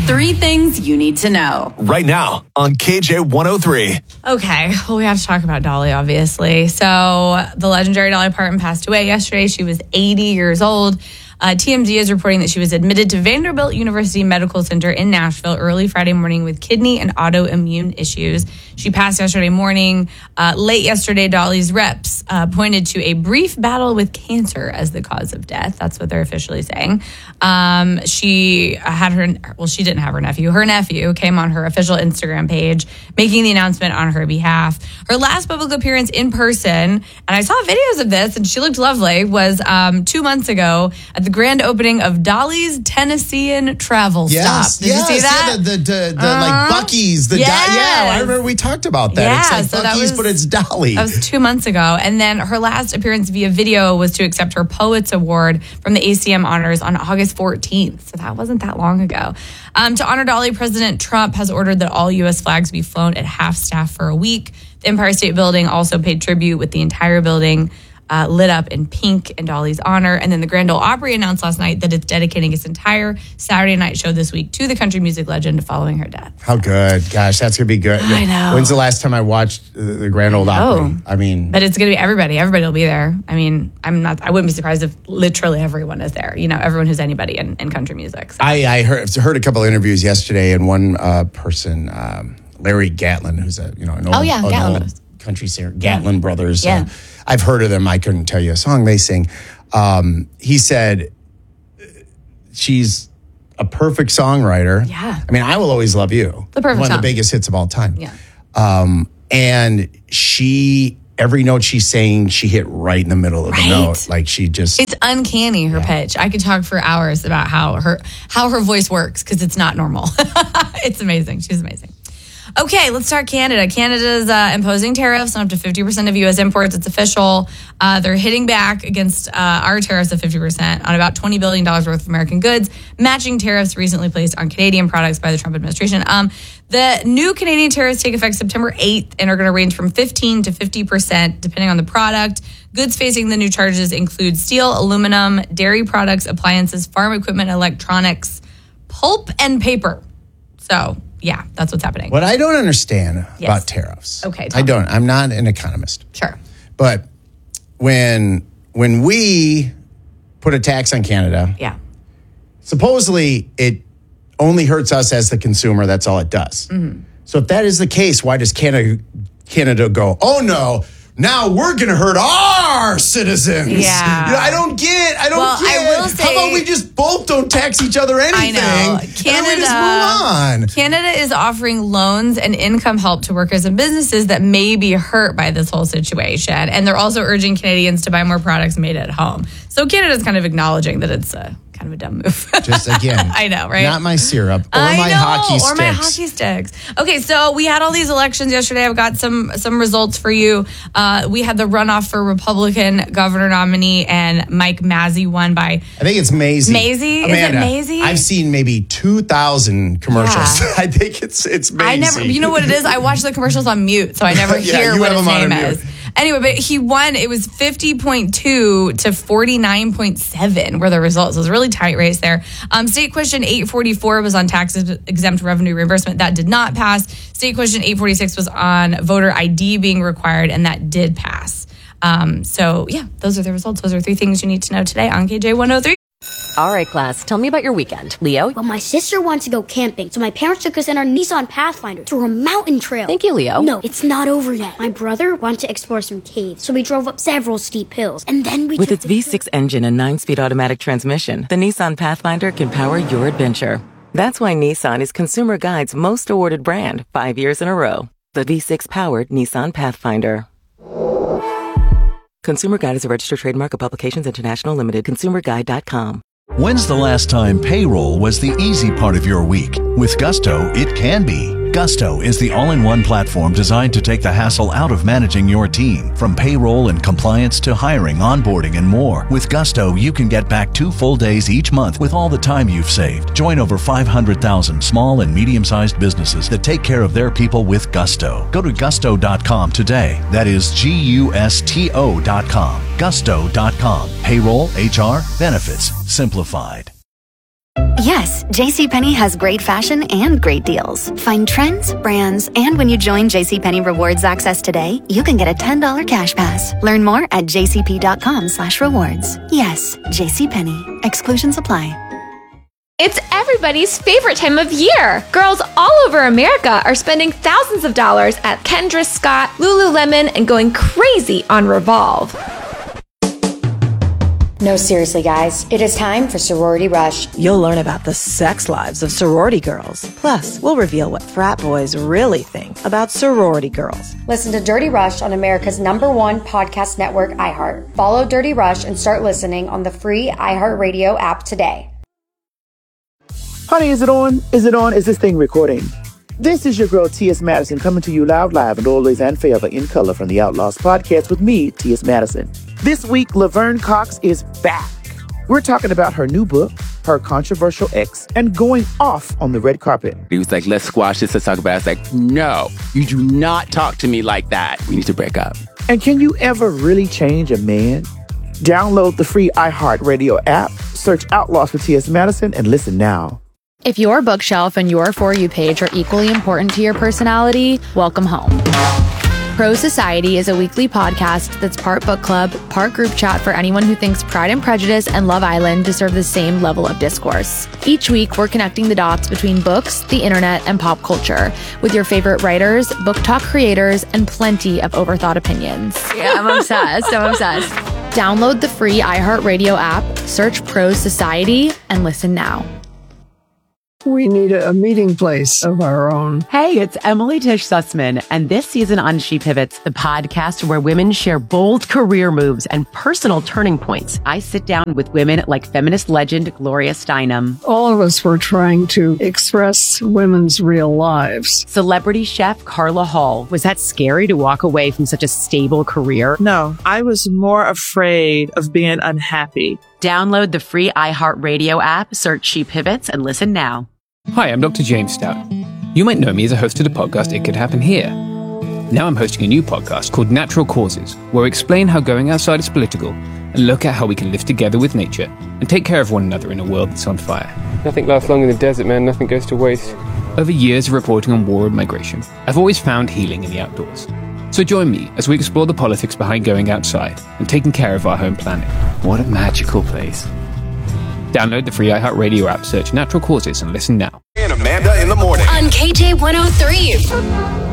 3 things you need to know. Right now on KJ103. Okay, well, we have to talk about Dolly, obviously. So the legendary Dolly Parton passed away yesterday. She was 80 years old. TMZ is reporting that she was admitted to Vanderbilt University Medical Center in Nashville early Friday morning with kidney and autoimmune issues. She passed yesterday morning. Late yesterday, Dolly's reps pointed to a brief battle with cancer as the cause of death. That's what they're officially saying. She didn't have her nephew. Her nephew came on her official Instagram page, making the announcement on her behalf. Her last public appearance in person, and I saw videos of this, and she looked lovely, was 2 months ago at the grand opening of Dolly's Tennessean Travel Stop. Did you see that? Yeah, the like Buc-ee's. I remember we talked about that. Yeah, it's like so Buc-ee's, but it's Dolly. That was 2 months ago. And then her last appearance via video was to accept her Poets Award from the ACM Honors on August 14th. So that wasn't that long ago. To honor Dolly, President Trump has ordered that all U.S. flags be flown at half staff for a week. The Empire State Building also paid tribute with the entire building lit up in pink in Dolly's honor. And then the Grand Ole Opry announced last night that it's dedicating its entire Saturday night show this week to the country music legend following her death. How good. Gosh, that's going to be good. I know. When's the last time I watched the Grand Ole Opry? But it's going to be everybody. Everybody will be there. I mean, I wouldn't be surprised if literally everyone is there. You know, everyone who's anybody in country music. So. I heard a couple of interviews yesterday, and one person, Larry Gatlin, who's an old country singer, Gatlin Brothers. Yeah. I've heard of them. I couldn't tell you a song they sing. He said she's a perfect songwriter. Yeah. I mean, I Will Always Love You. The perfect one song. of the biggest hits of all time. Yeah. And every note she's saying, she hit right in the middle of the note. Like she just... It's uncanny, her pitch. I could talk for hours about how her voice works because it's not normal. It's amazing. She's amazing. Okay, let's start Canada. Canada's imposing tariffs on up to 50% of U.S. imports. It's official. They're hitting back against our tariffs of 50% on about $20 billion worth of American goods, matching tariffs recently placed on Canadian products by the Trump administration. The new Canadian tariffs take effect September 8th and are going to range from 15 to 50%, depending on the product. Goods facing the new charges include steel, aluminum, dairy products, appliances, farm equipment, electronics, pulp, and paper. So... yeah, that's what's happening. What I don't understand about tariffs. Okay. I'm not an economist. Sure. But when we put a tax on Canada, supposedly it only hurts us as the consumer. That's all it does. Mm-hmm. So if that is the case, why does Canada go, oh no, now we're going to hurt our citizens? Yeah. You know, I don't get. I will say, how about we just both don't tax each other anything? I know. And then we just move on. Canada is offering loans and income help to workers and businesses that may be hurt by this whole situation. And they're also urging Canadians to buy more products made at home. So Canada's kind of acknowledging that it's kind of a dumb move. Just again. I know, right? Not my syrup or my hockey sticks. Or my hockey sticks. Okay, so we had all these elections yesterday. I've got some results for you. We had the runoff for Republican governor nominee, and Mike Mazzei won by... I think it's Mazzei. Mazzei? Amanda, Is it Mazzei? I've seen maybe 2,000 commercials. Yeah. I think it's Mazzei. You know what it is? I watch the commercials on mute, so I never hear what his name is. Anyway, but he won. It was 50.2 to 49.7 were the results. It was a really tight race there. State question 844 was on tax-exempt revenue reimbursement. That did not pass. State question 846 was on voter ID being required, and that did pass. Those are the results. Those are 3 things you need to know today on KJ103. All right, class, tell me about your weekend. Leo? Well, my sister wants to go camping, so my parents took us in our Nissan Pathfinder through a mountain trail. Thank you, Leo. No, it's not over yet. My brother wanted to explore some caves, so we drove up several steep hills, and then we... With its V6 engine and 9-speed automatic transmission, the Nissan Pathfinder can power your adventure. That's why Nissan is Consumer Guide's most awarded brand 5 years in a row. The V6-powered Nissan Pathfinder. Consumer Guide is a registered trademark of Publications International Limited. ConsumerGuide.com. When's the last time payroll was the easy part of your week? With Gusto, it can be. Gusto is the all-in-one platform designed to take the hassle out of managing your team. From payroll and compliance to hiring, onboarding, and more. With Gusto, you can get back 2 full days each month with all the time you've saved. Join over 500,000 small and medium-sized businesses that take care of their people with Gusto. Go to gusto.com today. That is Gusto.com. Gusto.com. Payroll, HR, benefits, simplified. Yes, JCPenney has great fashion and great deals. Find trends, brands, and when you join JCPenney Rewards Access today, you can get a $10 cash pass. Learn more at jcp.com/rewards. Yes, JCPenney. Exclusions apply. It's everybody's favorite time of year. Girls all over America are spending thousands of dollars at Kendra Scott, Lululemon, and going crazy on Revolve. No, seriously, guys. It is time for Sorority Rush. You'll learn about the sex lives of sorority girls. Plus, we'll reveal what frat boys really think about sorority girls. Listen to Dirty Rush on America's #1 podcast network, iHeart. Follow Dirty Rush and start listening on the free iHeartRadio app today. Honey, is it on? Is it on? Is this thing recording? This is your girl, T.S. Madison, coming to you loud, live, and always and forever in color from the Outlaws podcast with me, T.S. Madison. This week, Laverne Cox is back. We're talking about her new book, her controversial ex, and going off on the red carpet. He was like, let's squash this, let's talk about it. I was like, no, you do not talk to me like that. We need to break up. And can you ever really change a man? Download the free iHeartRadio app, search Outlaws for T.S. Madison, and listen now. If your bookshelf and your For You page are equally important to your personality, welcome home. Pro Society is a weekly podcast that's part book club, part group chat for anyone who thinks Pride and Prejudice and Love Island deserve the same level of discourse. Each week, we're connecting the dots between books, the internet, and pop culture with your favorite writers, book talk creators, and plenty of overthought opinions. Yeah, I'm obsessed. Download the free iHeartRadio app, search Pro Society, and listen now. We need a meeting place of our own. Hey, it's Emily Tish Sussman, and this season on She Pivots, the podcast where women share bold career moves and personal turning points. I sit down with women like feminist legend Gloria Steinem. All of us were trying to express women's real lives. Celebrity chef Carla Hall. Was that scary to walk away from such a stable career? No, I was more afraid of being unhappy. Download the free iHeartRadio app, search She Pivots, and listen now. Hi, I'm Dr. James Stout. You might know me as a host of the podcast It Could Happen Here. Now I'm hosting a new podcast called Natural Causes, where we explain how going outside is political and look at how we can live together with nature and take care of one another in a world that's on fire. Nothing lasts long in the desert, man. Nothing goes to waste. Over years of reporting on war and migration, I've always found healing in the outdoors. So join me as we explore the politics behind going outside and taking care of our home planet. What a magical place. Download the free iHeartRadio app, search Natural Causes, and listen now. And Amanda in the morning on KJ 103.